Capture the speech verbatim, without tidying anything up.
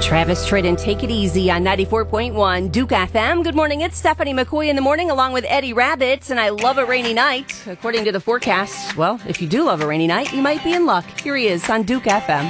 Travis Tritt and Take It Easy on ninety-four point one Duke F M. Good morning. It's Stephanie McCoy in the morning along with Eddie Rabbit, and I love a rainy night. According to the forecast, well, if you do love a rainy night, you might be in luck. Here he is on Duke F M.